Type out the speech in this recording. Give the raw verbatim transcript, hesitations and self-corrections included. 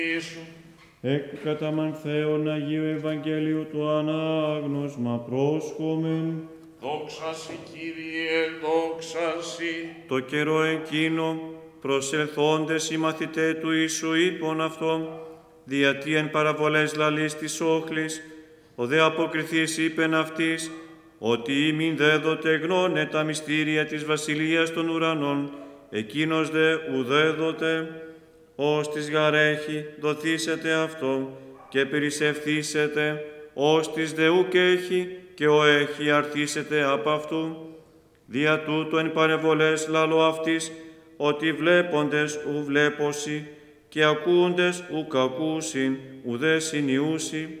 Εκ του καταμανθέων Αγίου Ευαγγέλιου του ανάγνωσμα πρόσχομεν. Δόξα σοι, Κύριε, δόξα σοι. Το καιρό εκείνο προσελθόντες οι μαθητέ του Ιησού είπον αυτόν, διατί εν παραβολές λαλείς της όχλης, ο δε αποκριθής είπεν αυτής, ότι ήμην δέδοτε γνώνε τα μυστήρια της βασιλείας των ουρανών, εκείνος δε ουδέδοτε, ως της γαρέχη δοθήσετε αυτό και περισσευθήσετε, ως της δε ουκ έχει και ο έχει αρθήσετε απ' αυτού. Δια τούτο εν παρεβολές λαλώ αυτής, ότι βλέποντες ου βλέπωσι και ακούοντες ουκ ακούσιν ουδέ συνιούσι,